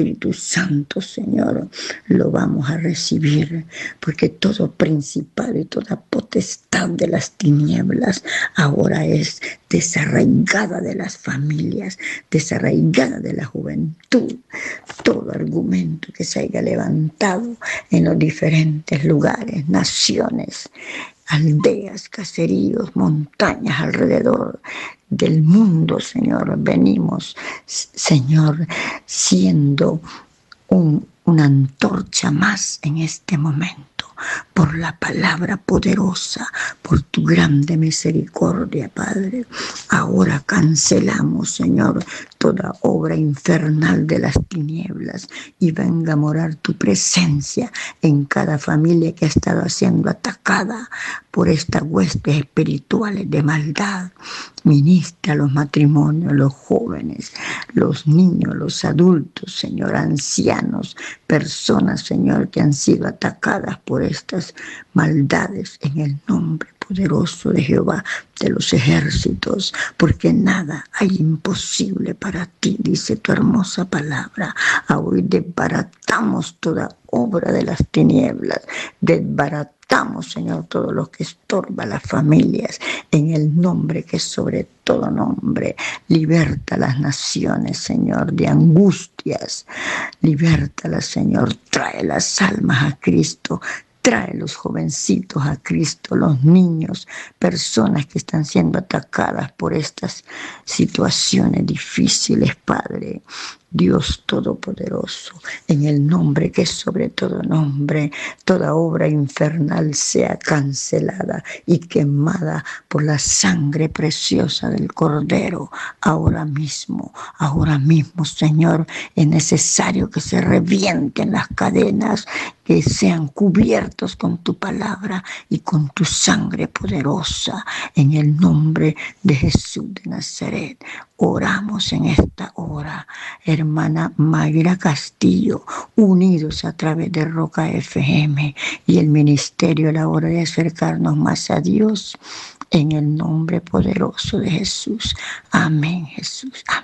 Espíritu Santo, Señor, lo vamos a recibir, porque todo principado y toda potestad de las tinieblas ahora es desarraigada de las familias, desarraigada de la juventud. Todo argumento que se haya levantado en los diferentes lugares, naciones, aldeas, caseríos, montañas alrededor del mundo, Señor, venimos, Señor, siendo una antorcha más en este momento, por la palabra poderosa, por tu grande misericordia, Padre. Ahora cancelamos, Señor, toda obra infernal de las tinieblas y venga a morar tu presencia en cada familia que ha estado siendo atacada por estas huestes espirituales de maldad. Ministra los matrimonios, los jóvenes, los niños, los adultos, Señor, ancianos, personas, Señor, que han sido atacadas por estas maldades en el nombre poderoso de Jehová de los ejércitos, porque nada hay imposible para ti, dice tu hermosa palabra. Hoy desbaratamos toda obra de las tinieblas, desbaratamos, Señor, todo lo que estorba a las familias, en el nombre que es sobre todo nombre. Liberta a las naciones, Señor, de angustias, libértalas, Señor, trae las almas a Cristo. Trae los jovencitos a Cristo, los niños, personas que están siendo atacadas por estas situaciones difíciles, Padre. Dios Todopoderoso, en el nombre que es sobre todo nombre, toda obra infernal sea cancelada y quemada por la sangre preciosa del Cordero. Ahora mismo, Señor, es necesario que se revienten las cadenas, que sean cubiertos con tu palabra y con tu sangre poderosa, en el nombre de Jesús de Nazaret. Oramos en esta hora, hermana Mayra Castillo, unidos a través de Roca FM y el ministerio a la hora de acercarnos más a Dios, en el nombre poderoso de Jesús. Amén, Jesús. Amén.